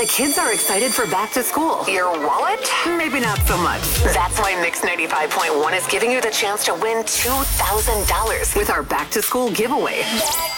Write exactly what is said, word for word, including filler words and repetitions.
The kids are excited for back to school. Your wallet? Maybe not so much. That's why Mix ninety-five point one is giving you the chance to win two thousand dollars with our back to school giveaway. Back